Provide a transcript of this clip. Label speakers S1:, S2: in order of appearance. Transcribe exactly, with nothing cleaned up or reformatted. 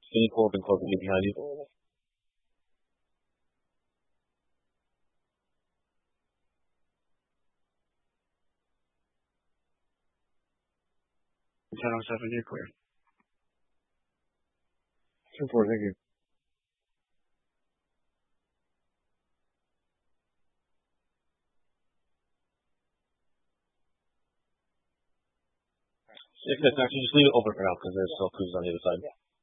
S1: Can you pull up and close the gate behind you?
S2: ten oh seven, you're clear.
S1: ten four, thank you. If that's actually just leave it open for now because there's still cruisers on the other side.